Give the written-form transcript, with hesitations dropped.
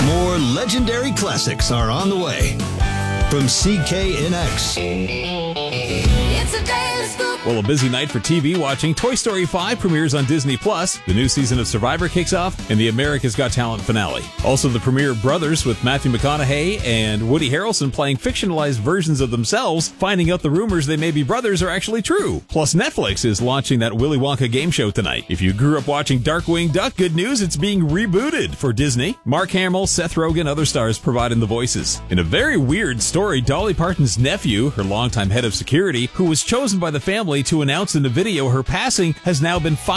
More legendary classics are on the way from CKNX. It's a daily scoop. Well, a busy night for TV watching. Toy Story 5 premieres on Disney+, the new season of Survivor kicks off, and the America's Got Talent finale. Also, the premiere of Brothers with Matthew McConaughey and Woody Harrelson playing fictionalized versions of themselves, finding out the rumors they may be brothers are actually true. Plus, Netflix is launching that Willy Wonka game show tonight. If you grew up watching Darkwing Duck, good news, it's being rebooted for Disney. Mark Hamill, Seth Rogen, other stars providing the voices. In a very weird story, Dolly Parton's nephew, her longtime head of security, who was chosen by the family to announce in the video her passing, has now been fired